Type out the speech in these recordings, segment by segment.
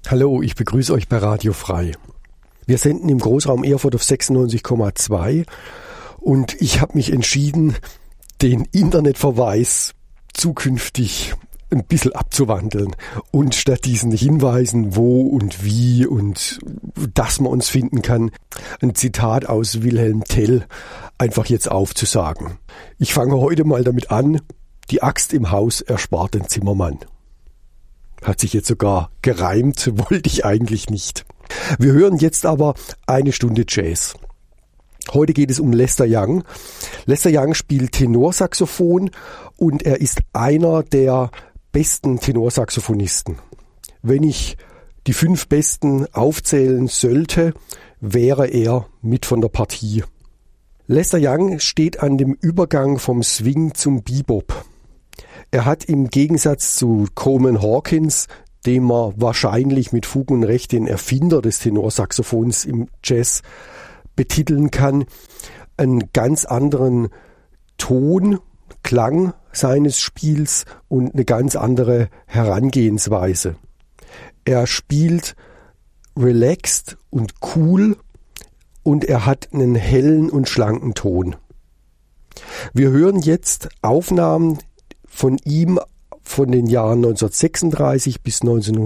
Hallo, ich begrüße euch bei Radio Frei. Wir senden im Großraum Erfurt auf 96,2 und ich habe mich entschieden, den Internetverweis zukünftig ein bisschen abzuwandeln und statt diesen Hinweisen, wo und wie und dass man uns finden kann, ein Zitat aus Wilhelm Tell einfach jetzt aufzusagen. Ich fange heute mal damit an, die Axt im Haus erspart den Zimmermann. Hat sich jetzt sogar gereimt, wollte ich eigentlich nicht. Wir hören jetzt aber eine Stunde Jazz. Heute geht es um Lester Young. Lester Young spielt Tenorsaxophon und er ist einer der besten Tenorsaxophonisten. Wenn ich die 5 Besten aufzählen sollte, wäre er mit von der Partie. Lester Young steht an dem Übergang vom Swing zum Bebop. Er hat im Gegensatz zu Coleman Hawkins, dem man wahrscheinlich mit Fug und Recht den Erfinder des Tenorsaxophons im Jazz betiteln kann, einen ganz anderen Ton, Klang seines Spiels und eine ganz andere Herangehensweise. Er spielt relaxed und cool und er hat einen hellen und schlanken Ton. Wir hören jetzt Aufnahmen von ihm von den Jahren 1936 bis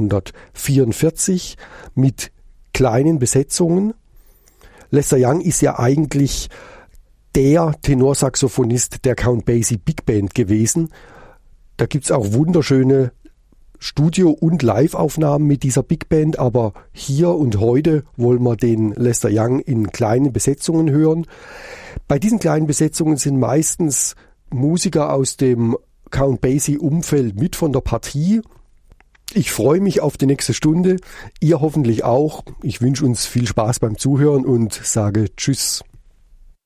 1944 mit kleinen Besetzungen. Lester Young ist ja eigentlich der Tenorsaxophonist der Count Basie Big Band gewesen. Da gibt's auch wunderschöne Studio- und Live-Aufnahmen mit dieser Big Band, aber hier und heute wollen wir den Lester Young in kleinen Besetzungen hören. Bei diesen kleinen Besetzungen sind meistens Musiker aus dem Count Basie-Umfeld mit von der Partie. Ich freue mich auf die nächste Stunde, ihr hoffentlich auch. Ich wünsche uns viel Spaß beim Zuhören und sage Tschüss.